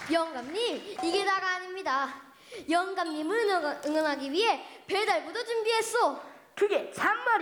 영감님, 이게 다가 아닙니다. 영감님을 응원하기 위해 배달부도 준비했소. 그게 참말이